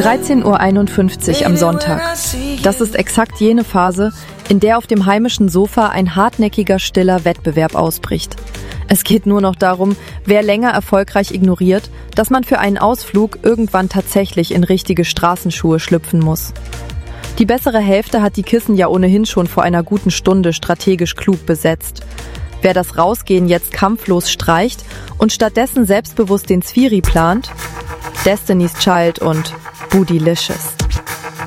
13:51 Uhr am Sonntag. Das ist exakt jene Phase, in der auf dem heimischen Sofa ein hartnäckiger, stiller Wettbewerb ausbricht. Es geht nur noch darum, wer länger erfolgreich ignoriert, dass man für einen Ausflug irgendwann tatsächlich in richtige Straßenschuhe schlüpfen muss. Die bessere Hälfte hat die Kissen ja ohnehin schon vor einer guten Stunde strategisch klug besetzt. Wer das Rausgehen jetzt kampflos streicht und stattdessen selbstbewusst den Zwiri plant, Destiny's Child und Bootylicious.